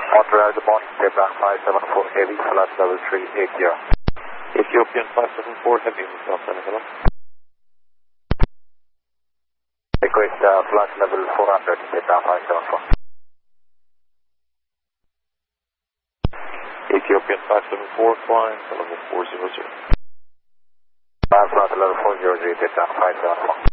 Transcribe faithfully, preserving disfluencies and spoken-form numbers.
Authorized the morning, step down five seven four heavy, flight level three eight zero. Ethiopian five seven four heavy, South Senegal. Request uh, flight level four hundred, step down five seven four. Ethiopian five seven four, flying to level four zero zero. Flight level four zero zero, step down five seven four.